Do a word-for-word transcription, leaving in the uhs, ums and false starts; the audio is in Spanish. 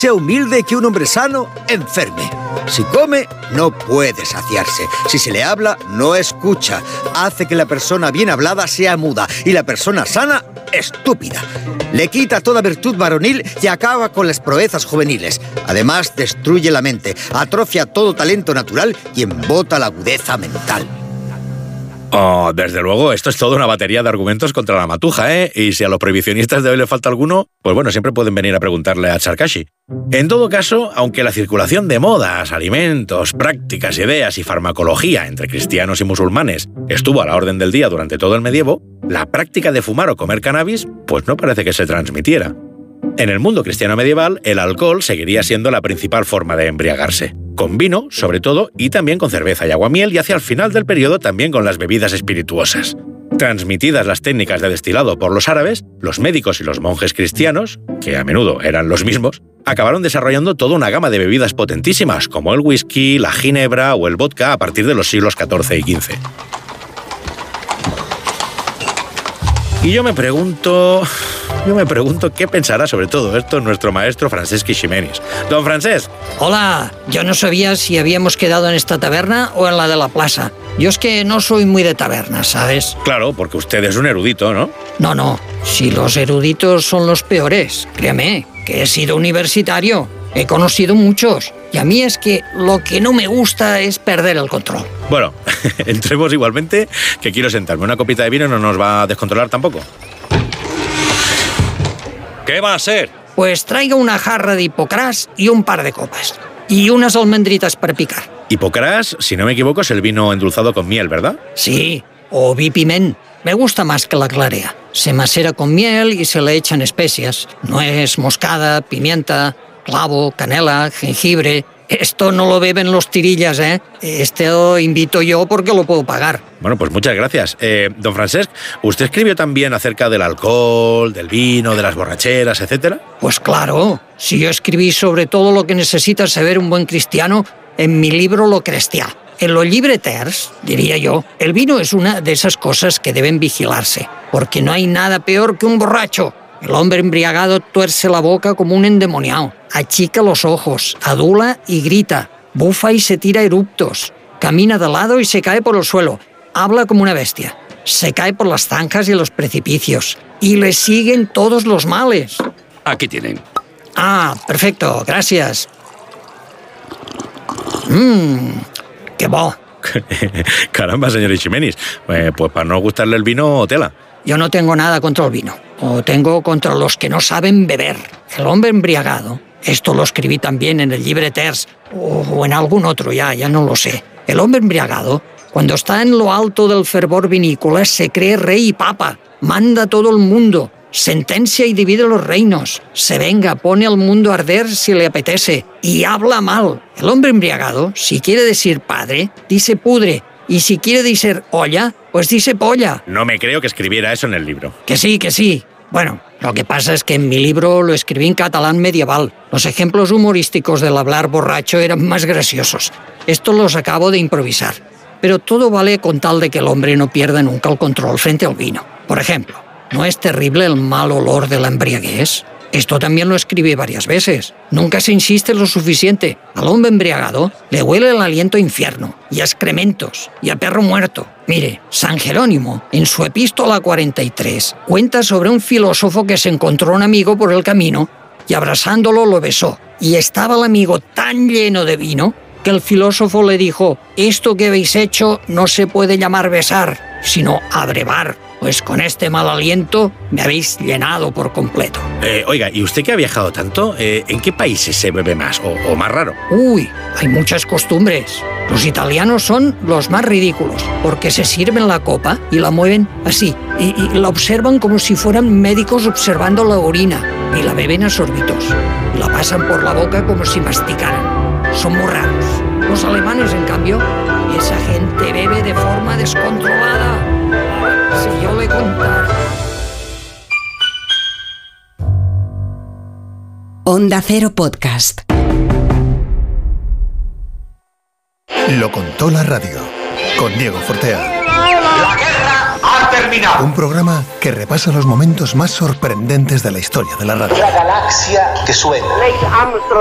sea humilde que un hombre sano enferme. Si come, no puede saciarse. Si se le habla, no escucha. Hace que la persona bien hablada sea muda y la persona sana, estúpida. Le quita toda virtud varonil y acaba con las proezas juveniles. Además, destruye la mente, atrofia todo talento natural y embota la agudeza mental. Oh, desde luego, esto es toda una batería de argumentos contra la matuja, ¿eh? Y si a los prohibicionistas de hoy le falta alguno, pues bueno, siempre pueden venir a preguntarle a Charkashi. En todo caso, aunque la circulación de modas, alimentos, prácticas, ideas y farmacología entre cristianos y musulmanes estuvo a la orden del día durante todo el medievo, la práctica de fumar o comer cannabis, pues no parece que se transmitiera. En el mundo cristiano medieval, el alcohol seguiría siendo la principal forma de embriagarse. Con vino, sobre todo, y también con cerveza y aguamiel, y hacia el final del periodo también con las bebidas espirituosas. Transmitidas las técnicas de destilado por los árabes, los médicos y los monjes cristianos, que a menudo eran los mismos, acabaron desarrollando toda una gama de bebidas potentísimas, como el whisky, la ginebra o el vodka a partir de los siglos catorce y quince. Y yo me pregunto... Yo me pregunto qué pensará sobre todo esto nuestro maestro Francesc Eiximenis. Don Francesc. Hola, yo no sabía si habíamos quedado en esta taberna o en la de la plaza. Yo es que no soy muy de tabernas, ¿sabes? Claro, porque usted es un erudito, ¿no? No, no, si los eruditos son los peores, créeme, que he sido universitario, he conocido muchos. Y a mí es que lo que no me gusta es perder el control. Bueno, entremos igualmente, que quiero sentarme. Una copita de vino no nos va a descontrolar tampoco. ¿Qué va a ser? Pues traiga una jarra de hipocrás y un par de copas. Y unas almendritas para picar. Hipocrás, si no me equivoco, es el vino endulzado con miel, ¿verdad? Sí, o vi-piment. Me gusta más que la clarea. Se macera con miel y se le echan especias. Nuez, moscada, pimienta, clavo, canela, jengibre. Esto no lo beben los tirillas, ¿eh? Este lo invito yo porque lo puedo pagar. Bueno, pues muchas gracias. Eh, don Francesc, ¿usted escribió también acerca del alcohol, del vino, de las borracheras, etcétera? Pues claro. Si yo escribí sobre todo lo que necesita saber un buen cristiano en mi libro Lo Cristià. En los llibreters, diría yo, el vino es una de esas cosas que deben vigilarse, porque no hay nada peor que un borracho. El hombre embriagado tuerce la boca como un endemoniado, achica los ojos, adula y grita, bufa y se tira eruptos, camina de lado y se cae por el suelo, habla como una bestia, se cae por las zanjas y los precipicios, y le siguen todos los males. Aquí tienen. Ah, perfecto, gracias. Mmm, qué bo. Caramba, señor Eiximenis, eh, pues para no gustarle el vino, tela. Yo no tengo nada contra el vino, o tengo contra los que no saben beber. El hombre embriagado, esto lo escribí también en el llibreters, o en algún otro, ya, ya no lo sé. El hombre embriagado, cuando está en lo alto del fervor vinícola, se cree rey y papa, manda a todo el mundo, sentencia y divide los reinos, se venga, pone al mundo a arder si le apetece, y habla mal. El hombre embriagado, si quiere decir padre, dice pudre, y si quiere decir olla, pues dice polla. No me creo que escribiera eso en el libro. Que sí, que sí. Bueno, lo que pasa es que en mi libro lo escribí en catalán medieval. Los ejemplos humorísticos del hablar borracho eran más graciosos. Esto los acabo de improvisar. Pero todo vale con tal de que el hombre no pierda nunca el control frente al vino. Por ejemplo, ¿no es terrible el mal olor de la embriaguez? Esto también lo escribí varias veces. Nunca se insiste lo suficiente. Al hombre embriagado le huele el aliento a infierno, y a excrementos, y a perro muerto. Mire, San Jerónimo, en su epístola cuarenta y tres, cuenta sobre un filósofo que se encontró un amigo por el camino y abrazándolo lo besó. Y estaba el amigo tan lleno de vino que el filósofo le dijo: esto que habéis hecho no se puede llamar besar, sino abrevar, pues con este mal aliento me habéis llenado por completo. Eh, oiga, ¿y usted que ha viajado tanto, eh, en qué países se bebe más o, o más raro? Uy, hay muchas costumbres. Los italianos son los más ridículos, porque se sirven la copa y la mueven así, y, y la observan como si fueran médicos observando la orina, y la beben a sorbitos, y la pasan por la boca como si masticaran. Son muy raros. Los alemanes, en cambio, esa gente bebe de forma descontrolada. Si yo le contara... Onda Cero Podcast. Lo contó la radio, con Diego Fortea. La guerra ante terminado. Un programa que repasa los momentos más sorprendentes de la historia de la radio. La galaxia que suena.